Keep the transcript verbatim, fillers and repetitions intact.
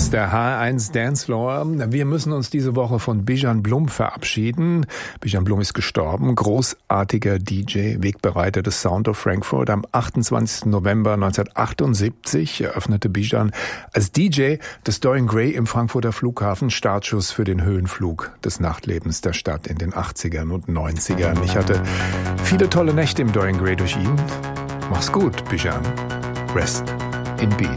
ist der H eins Dancefloor. Wir müssen uns diese Woche von Bijan Blum verabschieden. Bijan Blum ist gestorben. Großartiger D J, Wegbereiter des Sound of Frankfurt. Am achtundzwanzigsten November neunzehnhundertachtundsiebzig eröffnete Bijan als D J des Dorian Gray im Frankfurter Flughafen Startschuss für den Höhenflug des Nachtlebens der Stadt in den achtzigern und neunzigern. Ich hatte viele tolle Nächte im Dorian Gray durch ihn. Mach's gut, Bijan. Rest in Peace.